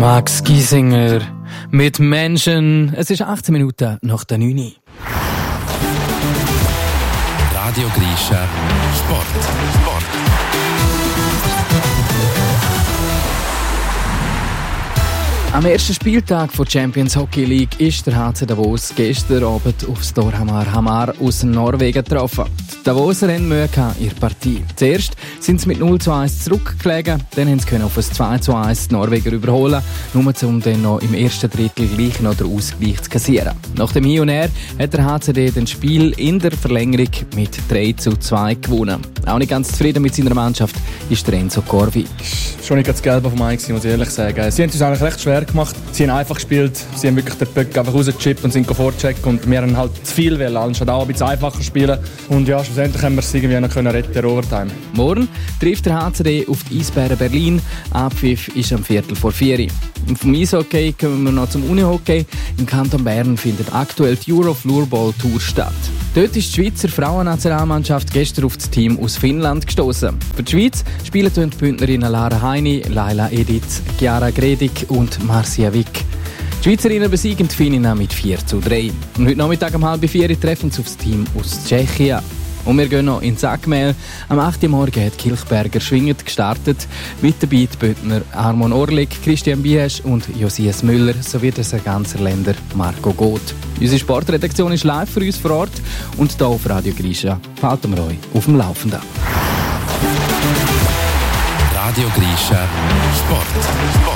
Max Giesinger mit Menschen. Es ist 18 Minuten nach der 9. Radio Grischa Sport. Am ersten Spieltag der Champions Hockey League ist der HC Davos gestern Abend auf Storhamar Hamar aus Norwegen getroffen. Die Davoser hatten Mühe in der Partie. Zuerst sind sie mit 0:1 zurückgelegen, dann haben sie auf ein 2:1 die Norweger überholen, nur um dann noch im ersten Drittel gleich noch den Ausgleich zu kassieren. Nach dem Hin und Her hat der HCD das Spiel in der Verlängerung mit 3:2 gewonnen. Auch nicht ganz zufrieden mit seiner Mannschaft ist der Enzo Corvi. Schon nicht ganz gelb auf Mike, muss ich ehrlich sagen. Sie haben es eigentlich recht schwer gemacht. Sie haben einfach gespielt. Sie haben wirklich den Böck einfach rausgechippt und sind vorgecheckt. Und wir haben halt zu viel wollen, anstatt auch ein bisschen einfacher spielen. Und ja, schlussendlich haben wir es irgendwie noch retten, der Overtime. Morgen trifft der HCD auf die Eisbären Berlin. Abpfiff ist am 3:45. Und vom Eishockey kommen wir noch zum Unihockey. Im Kanton Bern findet aktuell die Euro Floorball Tour statt. Dort ist die Schweizer Frauennationalmannschaft gestern auf das Team aus Finnland gestoßen. Für die Schweiz spielen die Bündnerinnen Lara Heini, Laila Edith, Chiara Gredig und Marcia Wick. Die Schweizerinnen besiegen die Finninnen mit 4:3. Und heute Nachmittag um 3:30 treffen sie auf das Team aus Tschechien. Und wir gehen noch ins Sackmehl. Am 8. Morgen hat Kilchberger schwingend gestartet. Mit dabei die Bündner Armon Orlik, Christian Biesch und Josias Müller sowie der Sarganserländer Marco Goth. Unsere Sportredaktion ist live für uns vor Ort und hier auf Radio Grischa halten wir euch auf dem Laufenden. Radio Grischa Sport.